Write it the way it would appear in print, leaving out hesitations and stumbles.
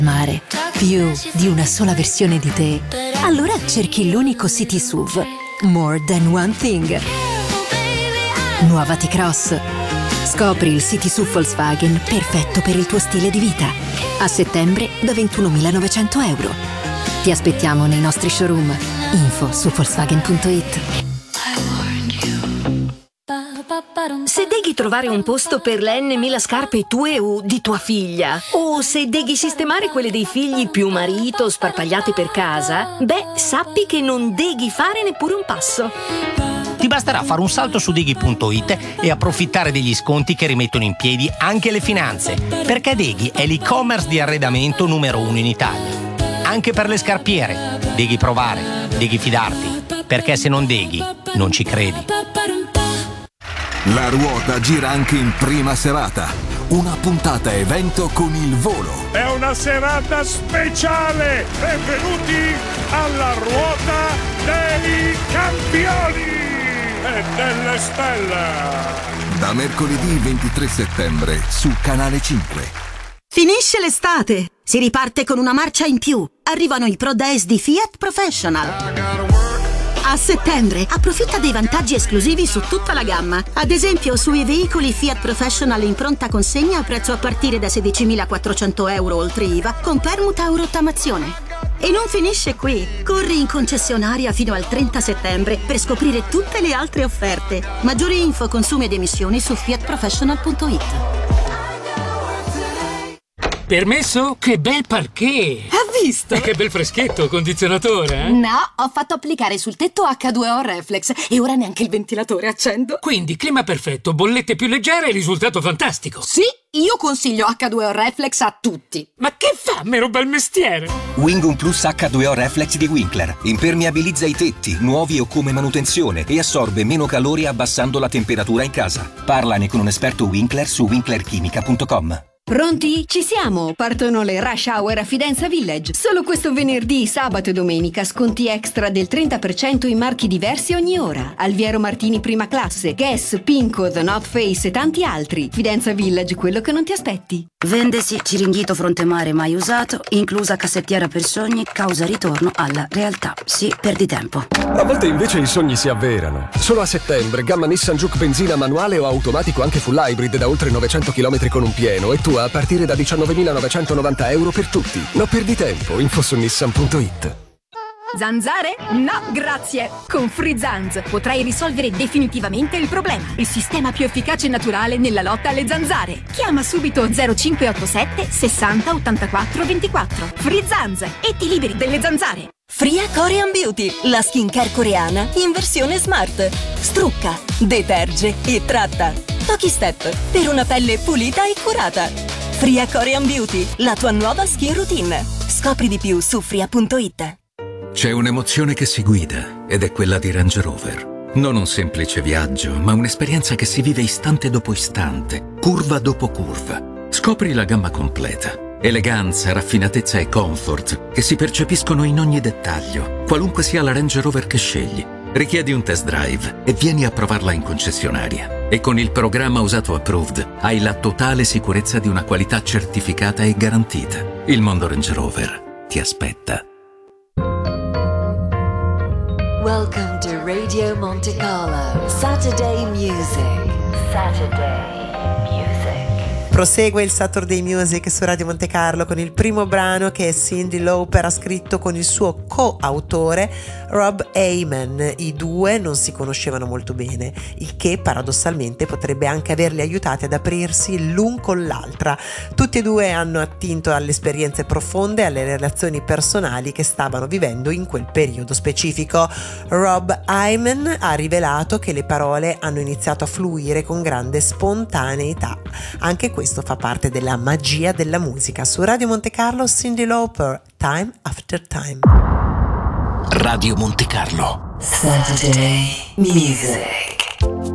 Mare, più di una sola versione di te. Allora cerchi l'unico City SUV. More than one thing. Nuova T-Cross. Scopri il City SUV Volkswagen perfetto per il tuo stile di vita. A settembre da 21.900 euro. Ti aspettiamo nei nostri showroom. Info su Volkswagen.it. Se deghi trovare un posto per le N.000 scarpe tue o di tua figlia, o se deghi sistemare quelle dei figli più marito sparpagliate per casa, beh, sappi che non deghi fare neppure un passo. Ti basterà fare un salto su Deghi.it e approfittare degli sconti che rimettono in piedi anche le finanze, perché Deghi è l'e-commerce di arredamento numero 1 in Italia. Anche per le scarpiere, Deghi provare, Deghi fidarti, perché se non Deghi, non ci credi. La ruota gira anche in prima serata. Una puntata evento con il volo. È una serata speciale. Benvenuti alla ruota dei campioni e delle stelle. Da mercoledì 23 settembre su Canale 5. Finisce l'estate. Si riparte con una marcia in più. Arrivano i Pro Days di Fiat Professional. A settembre approfitta dei vantaggi esclusivi su tutta la gamma. Ad esempio sui veicoli Fiat Professional in pronta consegna a prezzo a partire da 16.400 euro oltre IVA con permuta o rottamazione. E non finisce qui. Corri in concessionaria fino al 30 settembre per scoprire tutte le altre offerte. Maggiori info, consumi ed emissioni su fiatprofessional.it. Permesso? Che bel parquet! Ha visto? E che bel freschetto, condizionatore, eh? No, ho fatto applicare sul tetto H2O Reflex e ora neanche il ventilatore accendo. Quindi clima perfetto, bollette più leggere e risultato fantastico. Sì, io consiglio H2O Reflex a tutti. Ma che fa, mero bel mestiere? Wingum Plus H2O Reflex di Winkler. Impermeabilizza i tetti, nuovi o come manutenzione, e assorbe meno calore abbassando la temperatura in casa. Parlane con un esperto Winkler su winklerchimica.com. Pronti? Ci siamo! Partono le Rush Hour a Fidenza Village. Solo questo venerdì, sabato e domenica sconti extra del 30% in marchi diversi ogni ora. Alviero Martini prima classe, Guess, Pinco, The North Face e tanti altri. Fidenza Village, quello che non ti aspetti. Vendesi Ciringhito Frontemare mai usato, inclusa cassettiera per sogni, causa ritorno alla realtà. Sì, perdi tempo. A volte invece i sogni si avverano. Solo a settembre, gamma Nissan Juke benzina manuale o automatico anche full hybrid da oltre 900 km con un pieno e tu a partire da 19.990 euro per tutti. Non perdi tempo, info su nissan.it. Zanzare? No, grazie! Con Free Zanz potrai risolvere definitivamente il problema. Il sistema più efficace e naturale nella lotta alle zanzare. Chiama subito 0587 60 84 24. Free Zanz e ti liberi delle zanzare. Fria Korean Beauty, la skincare coreana in versione smart. Strucca, deterge e tratta. Pochi step per una pelle pulita e curata. Fria Korean Beauty, la tua nuova skin routine. Scopri di più su fria.it. C'è un'emozione che si guida ed è quella di Range Rover. Non un semplice viaggio, ma un'esperienza che si vive istante dopo istante, curva dopo curva. Scopri la gamma completa. Eleganza, raffinatezza e comfort che si percepiscono in ogni dettaglio, qualunque sia la Range Rover che scegli. Richiedi un test drive e vieni a provarla in concessionaria. E con il programma Usato Approved hai la totale sicurezza di una qualità certificata e garantita. Il mondo Range Rover ti aspetta. Welcome to Radio Monte Carlo. Saturday Music. Prosegue il Saturday Music su Radio Monte Carlo con il primo brano che Cyndi Lauper ha scritto con il suo coautore Rob Ayman. I due non si conoscevano molto bene, il che paradossalmente potrebbe anche averli aiutati ad aprirsi l'un con l'altra. Tutti e due hanno attinto alle esperienze profonde e alle relazioni personali che stavano vivendo in quel periodo specifico. Rob Ayman ha rivelato che le parole hanno iniziato a fluire con grande spontaneità. Anche questo fa parte della magia della musica. Su Radio Monte Carlo, Cyndi Lauper, Time After Time. Radio Monte Carlo. Saturday Music.